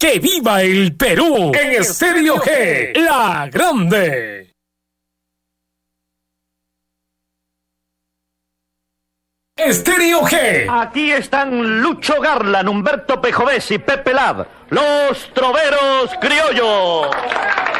¡Que viva el Perú! En Estéreo G, la grande. Estéreo G. Aquí están Lucho Garland, Humberto Pejovés y Pepe Lab, los troveros criollos.